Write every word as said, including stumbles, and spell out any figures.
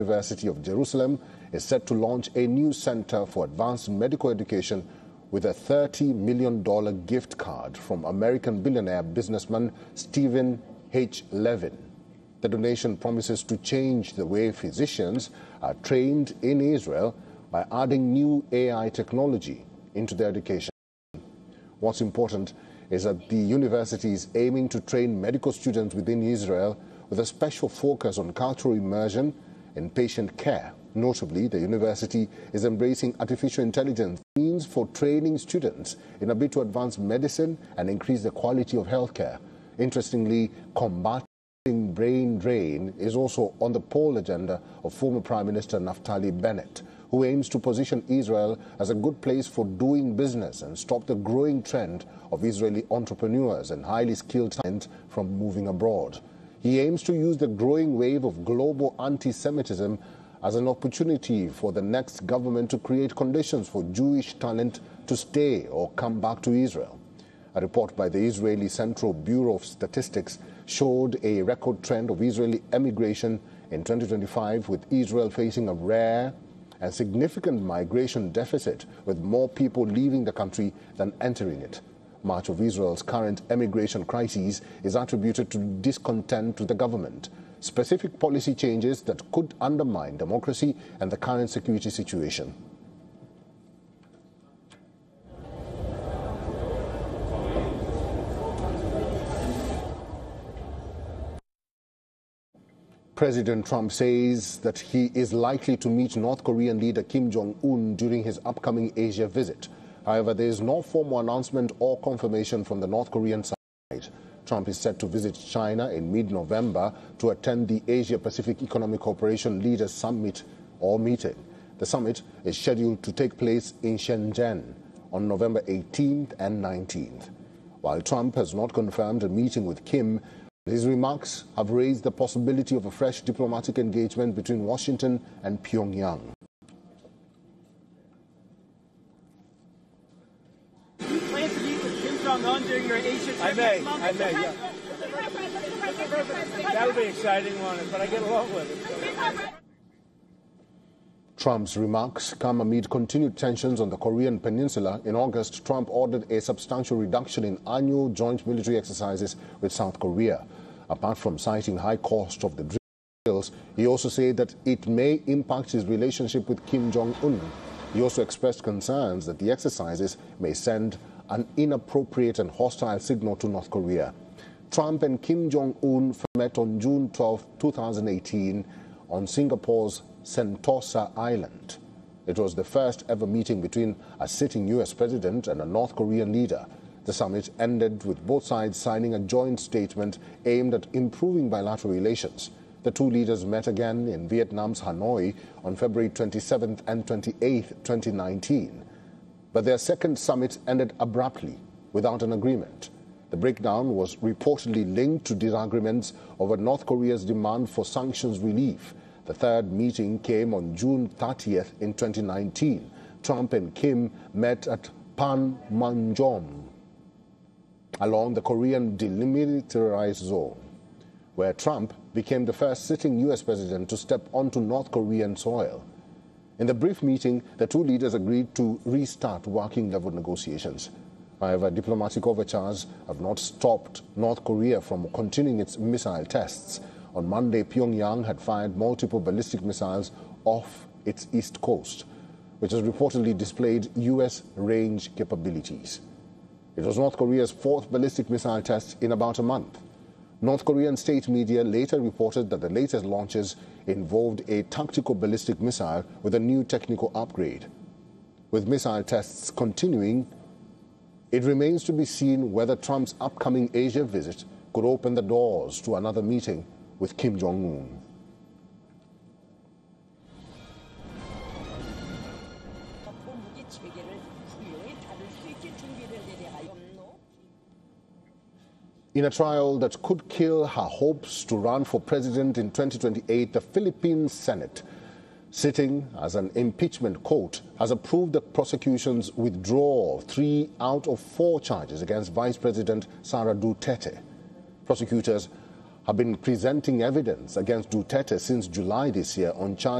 University of Jerusalem is set to launch a new center for advanced medical education with a thirty million dollars gift card from American billionaire businessman Stephen H. Levin. The donation promises to change the way physicians are trained in Israel by adding new A I technology into their education. What's important is that the university is aiming to train medical students within Israel with a special focus on cultural immersion and patient care. Notably, the university is embracing artificial intelligence means for training students in a bid to advance medicine and increase the quality of healthcare. Interestingly, combating brain drain is also on the poll agenda of former Prime Minister Naftali Bennett, who aims to position Israel as a good place for doing business and stop the growing trend of Israeli entrepreneurs and highly skilled talent from moving abroad. He aims to use the growing wave of global anti-Semitism as an opportunity for the next government to create conditions for Jewish talent to stay or come back to Israel. A report by the Israeli Central Bureau of Statistics showed a record trend of Israeli emigration in twenty twenty-five, with Israel facing a rare and significant migration deficit, with more people leaving the country than entering it. Much of Israel's current emigration crisis is attributed to discontent with the government, specific policy changes that could undermine democracy and the current security situation. President Trump says that he is likely to meet North Korean leader Kim Jong-un during his upcoming Asia visit. However, there is no formal announcement or confirmation from the North Korean side. Trump is set to visit China in mid-November to attend the Asia-Pacific Economic Cooperation Leaders Summit or meeting. The summit is scheduled to take place in Shenzhen on November eighteenth and nineteenth. While Trump has not confirmed a meeting with Kim, his remarks have raised the possibility of a fresh diplomatic engagement between Washington and Pyongyang. Plan to meet with Kim Jong-un during your Asia trip I may, next month? I may, yeah. That'll be exciting one, but I get along with it. Trump's remarks come amid continued tensions on the Korean peninsula. In August, Trump ordered a substantial reduction in annual joint military exercises with South Korea. Apart from citing high cost of the drills, he also said that it may impact his relationship with Kim Jong-un. He also expressed concerns that the exercises may send an inappropriate and hostile signal to North Korea. Trump and Kim Jong-un met on June twelfth, two thousand eighteen on Singapore's Sentosa Island. It was the first ever meeting between a sitting U S president and a North Korean leader. The summit ended with both sides signing a joint statement aimed at improving bilateral relations. The two leaders met again in Vietnam's Hanoi on February twenty-seventh and twenty-eighth, twenty nineteen. But their second summit ended abruptly, without an agreement. The breakdown was reportedly linked to disagreements over North Korea's demand for sanctions relief. The third meeting came on June thirtieth in twenty nineteen. Trump and Kim met at Panmunjom along the Korean demilitarized zone, where Trump became the first sitting U S president to step onto North Korean soil. In the brief meeting, the two leaders agreed to restart working-level negotiations. However, diplomatic overtures have not stopped North Korea from continuing its missile tests. On Monday, Pyongyang had fired multiple ballistic missiles off its east coast, which has reportedly displayed U S range capabilities. It was North Korea's fourth ballistic missile test in about a month. North Korean state media later reported that the latest launches involved a tactical ballistic missile with a new technical upgrade. With missile tests continuing, it remains to be seen whether Trump's upcoming Asia visit could open the doors to another meeting with Kim Jong-un. In a trial that could kill her hopes to run for president in twenty twenty-eight, the Philippine Senate, sitting as an impeachment court, has approved the prosecution's withdrawal of three out of four charges against Vice President Sara Duterte. Prosecutors have been presenting evidence against Duterte since July this year on charges